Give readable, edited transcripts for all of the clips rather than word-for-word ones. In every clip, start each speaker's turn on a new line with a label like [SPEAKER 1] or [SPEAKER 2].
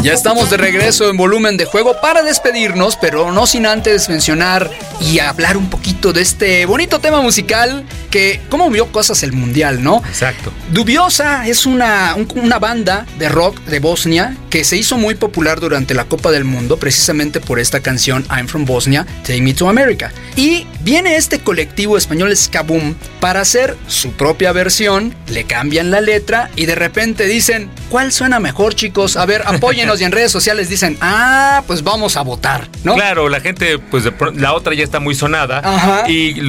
[SPEAKER 1] Ya estamos de regreso en Volumen de Juego para despedirnos, pero no sin antes mencionar y hablar un poquito de este bonito tema musical que cómo vio cosas el mundial, ¿no?
[SPEAKER 2] Exacto.
[SPEAKER 1] Dubiosa es una banda de rock de Bosnia que se hizo muy popular durante la Copa del Mundo precisamente por esta canción I'm From Bosnia, Take Me to America. Y viene este colectivo español Ska Boom para hacer su propia versión, le cambian la letra y de repente dicen, ¿cuál suena mejor, chicos? A ver, apóyennos. Y en redes sociales dicen, pues vamos a votar, ¿no?
[SPEAKER 2] Claro, la gente, pues la otra ya está muy sonada.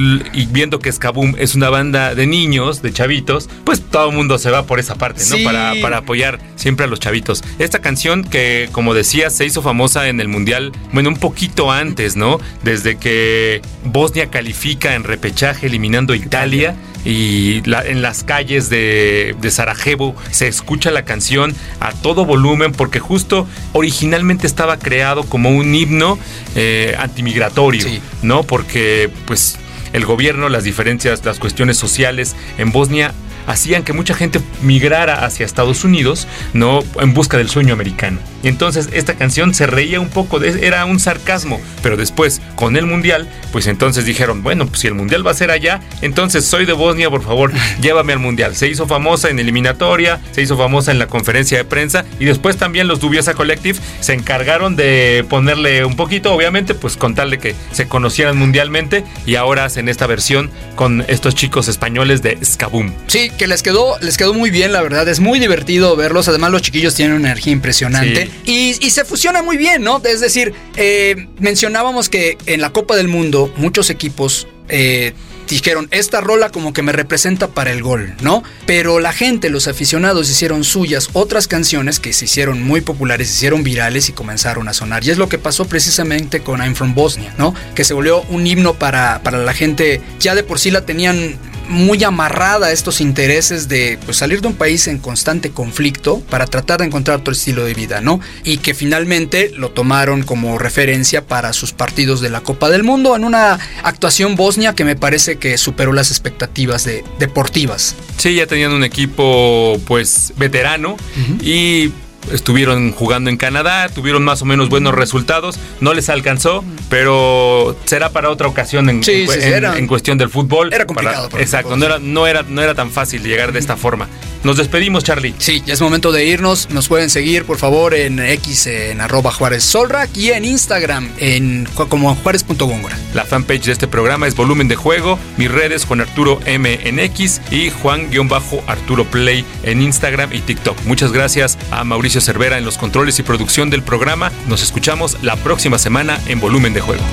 [SPEAKER 2] Y viendo que Ska Boom es una banda de niños, de chavitos, pues todo el mundo se va por esa parte, ¿no?
[SPEAKER 1] Sí.
[SPEAKER 2] Para apoyar siempre a los chavitos. Esta canción que, como decía, se hizo famosa en el Mundial, bueno, un poquito antes, ¿no? Desde que Bosnia califica en repechaje eliminando a Italia. Y en las calles de Sarajevo se escucha la canción a todo volumen porque justo originalmente estaba creado como un himno antimigratorio, sí, ¿no? Porque pues el gobierno, las diferencias, las cuestiones sociales en Bosnia hacían que mucha gente migrara hacia Estados Unidos, ¿no? En busca del sueño americano. Y entonces esta canción se reía un poco, era un sarcasmo, pero después con el mundial, pues entonces dijeron, bueno, pues si el mundial va a ser allá, entonces soy de Bosnia, por favor, llévame al mundial. Se hizo famosa en eliminatoria, se hizo famosa en la conferencia de prensa y después también los Dubiosa Collective se encargaron de ponerle un poquito, obviamente, pues con tal de que se conocieran mundialmente y ahora hacen esta versión con estos chicos españoles de Ska Boom.
[SPEAKER 1] Sí, que les quedó muy bien, la verdad, es muy divertido verlos, además los chiquillos tienen una energía impresionante. Sí. Y se fusiona muy bien, ¿no? Es decir, mencionábamos que en la Copa del Mundo muchos equipos dijeron, esta rola como que me representa para el gol, ¿no? Pero la gente, los aficionados hicieron suyas otras canciones que se hicieron muy populares, se hicieron virales y comenzaron a sonar. Y es lo que pasó precisamente con I'm From Bosnia, ¿no? Que se volvió un himno para la gente, ya de por sí la tenían muy amarrada a estos intereses de pues, salir de un país en constante conflicto para tratar de encontrar otro estilo de vida, ¿no? Y que finalmente lo tomaron como referencia para sus partidos de la Copa del Mundo en una actuación bosnia que me parece que superó las expectativas deportivas.
[SPEAKER 2] Sí, ya tenían un equipo pues veterano y estuvieron jugando en Canadá, tuvieron más o menos buenos resultados, no les alcanzó, pero será para otra ocasión en cuestión del fútbol.
[SPEAKER 1] Era complicado.
[SPEAKER 2] Exacto, no era tan fácil llegar de esta forma. Nos despedimos, Charlie.
[SPEAKER 1] Sí, ya es momento de irnos. Nos pueden seguir, por favor, en X, en @JuárezSolrak y en Instagram, como Juárez.Góngora.
[SPEAKER 2] La fanpage de este programa es Volumen de Juego. Mis redes, Juan Arturo M en X y Juan-Arturo Play en Instagram y TikTok. Muchas gracias a Mauricio Cervera en los controles y producción del programa. Nos escuchamos la próxima semana en Volumen de Juego.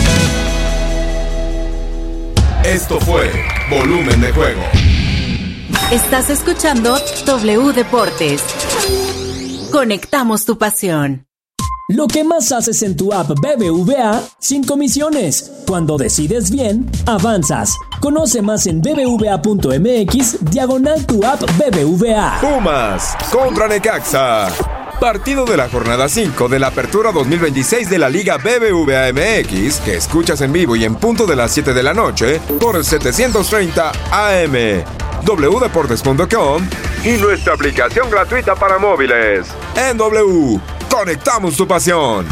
[SPEAKER 3] Esto fue Volumen de Juego.
[SPEAKER 4] Estás escuchando W Deportes. Conectamos tu pasión.
[SPEAKER 5] Lo que más haces en tu app BBVA sin comisiones. Cuando decides bien, avanzas. Conoce más en bbva.mx/tu app BBVA.
[SPEAKER 3] Pumas contra Necaxa. Partido de la jornada 5 de la Apertura 2026 de la Liga BBVA MX, que escuchas en vivo y en punto de las 7 de la noche por el 730 AM, wdeportes.com y nuestra aplicación gratuita para móviles. En W, conectamos tu pasión.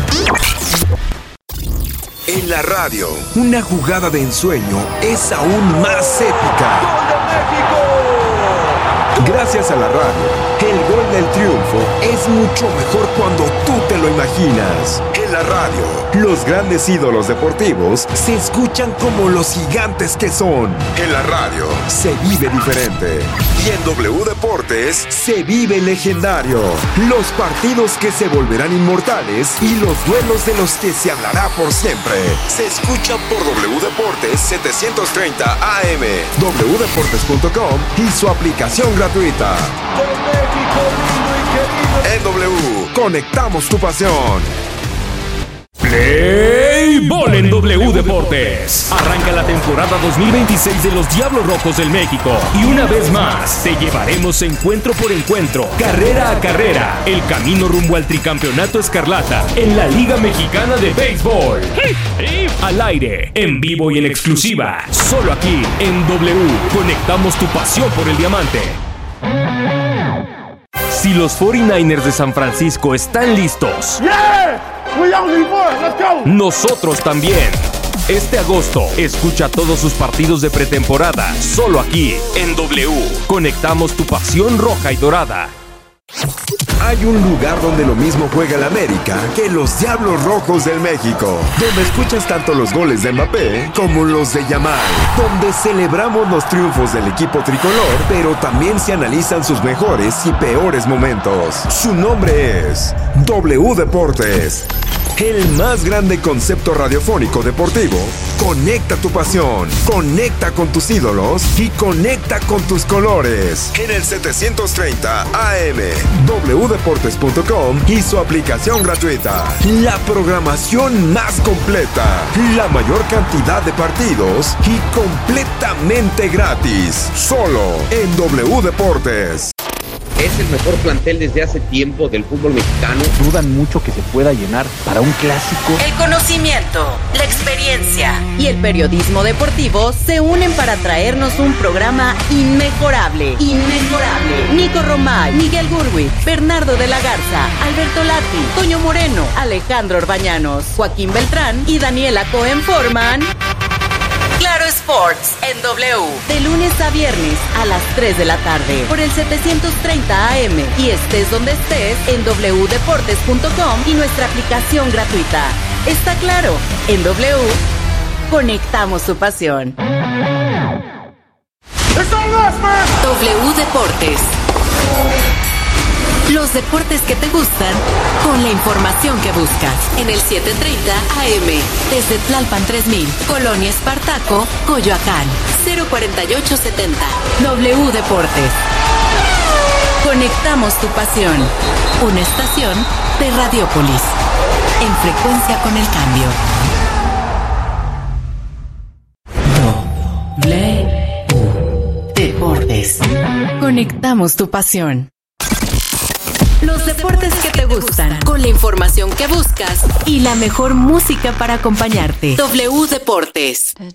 [SPEAKER 3] En la radio, una jugada de ensueño es aún más épica. ¡Gol de México! Gracias a la radio, el gol del triunfo es mucho mejor cuando tú te lo imaginas. En la radio, los grandes ídolos deportivos se escuchan como los gigantes que son. En la radio, se vive diferente. Y en W Deportes, se vive legendario. Los partidos que se volverán inmortales y los duelos de los que se hablará por siempre. Se escucha por W Deportes 730 AM, wdeportes.com y su aplicación gratuita. En W, conectamos tu pasión.
[SPEAKER 5] Play Ball en W Deportes. Arranca la temporada 2026 de los Diablos Rojos del México. Y una vez más, te llevaremos encuentro por encuentro, carrera a carrera, el camino rumbo al tricampeonato escarlata en la Liga Mexicana de Béisbol. Al aire, en vivo y en exclusiva, solo aquí en W. Conectamos tu pasión por el diamante. Si los 49ers de San Francisco están listos, nosotros también. Este agosto, escucha todos sus partidos de pretemporada, solo aquí, en W. Conectamos tu pasión roja y dorada.
[SPEAKER 3] Hay un lugar donde lo mismo juega el América que los Diablos Rojos del México, donde escuchas tanto los goles de Mbappé como los de Yamal, donde celebramos los triunfos del equipo tricolor, pero también se analizan sus mejores y peores momentos. Su nombre es W Deportes, el más grande concepto radiofónico deportivo. Conecta tu pasión, conecta con tus ídolos y conecta con tus colores. En el 730 AM, wdeportes.com y su aplicación gratuita. La programación más completa, la mayor cantidad de partidos y completamente gratis. Solo en W Deportes.
[SPEAKER 6] Es el mejor plantel desde hace tiempo del fútbol mexicano.
[SPEAKER 7] Dudan mucho que se pueda llenar para un clásico.
[SPEAKER 4] El conocimiento, la experiencia y el periodismo deportivo se unen para traernos un programa inmejorable. Nico Romay, Miguel Gurwitz, Bernardo de la Garza, Alberto Lati, Toño Moreno, Alejandro Orbañanos, Joaquín Beltrán y Daniela Cohen forman Claro Sports en W, de lunes a viernes a las 3 de la tarde por el 730 AM y estés donde estés en wdeportes.com y nuestra aplicación gratuita. Está claro, en W conectamos tu pasión. W Deportes. Los deportes que te gustan con la información que buscas en el 730 AM desde Tlalpan 3000, Colonia Espartaco, Coyoacán, 04870. W Deportes. Conectamos tu pasión. Una estación de Radiópolis. En frecuencia con el cambio. W Deportes. Conectamos tu pasión. Los deportes que te gustan, con la información que buscas y la mejor música para acompañarte. W Deportes.